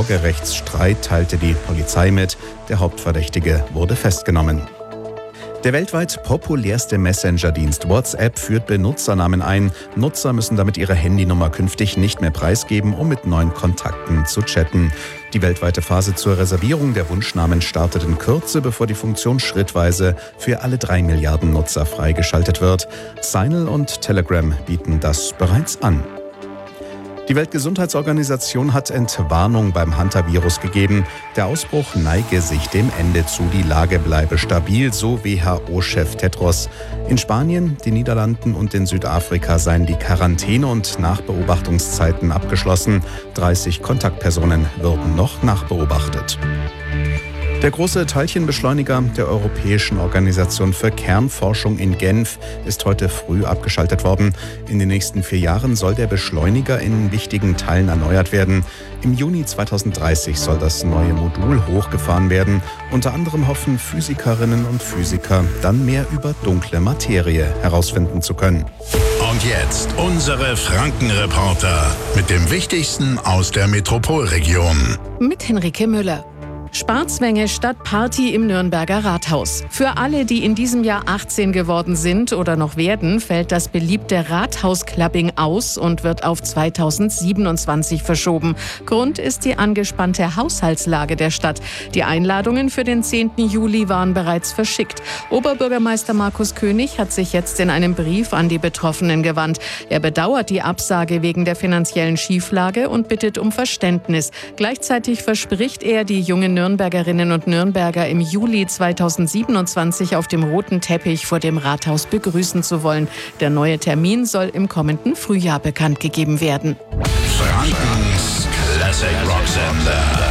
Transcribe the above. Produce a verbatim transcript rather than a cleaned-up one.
Sorgerechtsstreit teilte die Polizei mit. Der Hauptverdächtige wurde festgenommen. Der weltweit populärste Messenger-Dienst WhatsApp führt Benutzernamen ein. Nutzer müssen damit ihre Handynummer künftig nicht mehr preisgeben, um mit neuen Kontakten zu chatten. Die weltweite Phase zur Reservierung der Wunschnamen startet in Kürze, bevor die Funktion schrittweise für alle drei Milliarden Nutzer freigeschaltet wird. Signal und Telegram bieten das bereits an. Die Weltgesundheitsorganisation hat Entwarnung beim Hantavirus gegeben. Der Ausbruch neige sich dem Ende zu, die Lage bleibe stabil, so W H O-Chef Tedros. In Spanien, den Niederlanden und in Südafrika seien die Quarantäne- und Nachbeobachtungszeiten abgeschlossen. dreißig Kontaktpersonen würden noch nachbeobachtet. Der große Teilchenbeschleuniger der Europäischen Organisation für Kernforschung in Genf ist heute früh abgeschaltet worden. In den nächsten vier Jahren soll der Beschleuniger in wichtigen Teilen erneuert werden. Im Juni zweitausenddreißig soll das neue Modul hochgefahren werden. Unter anderem hoffen Physikerinnen und Physiker, dann mehr über dunkle Materie herausfinden zu können. Und jetzt unsere Franken-Reporter mit dem Wichtigsten aus der Metropolregion. Mit Henrike Müller. Sparzwänge statt Party im Nürnberger Rathaus. Für alle, die in diesem Jahr achtzehn geworden sind oder noch werden, fällt das beliebte Rathausclubbing aus und wird auf zweitausendsiebenundzwanzig verschoben. Grund ist die angespannte Haushaltslage der Stadt. Die Einladungen für den zehnten Juli waren bereits verschickt. Oberbürgermeister Markus König hat sich jetzt in einem Brief an die Betroffenen gewandt. Er bedauert die Absage wegen der finanziellen Schieflage und bittet um Verständnis. Gleichzeitig verspricht er, die jungen Nürnbergerinnen und Nürnberger im Juli zweitausendsiebenundzwanzig auf dem roten Teppich vor dem Rathaus begrüßen zu wollen. Der neue Termin soll im kommenden Frühjahr bekannt gegeben werden. Frankens Classic Rock Sender.